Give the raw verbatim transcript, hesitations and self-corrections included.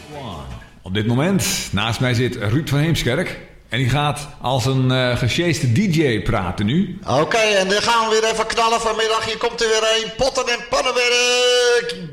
Op dit moment, naast mij zit Ruud van Heemskerk. En die gaat als een uh, gesjeeste D J praten nu. Oké, okay, en dan gaan we weer even knallen vanmiddag. Hier komt er weer een potten en pannenwerk.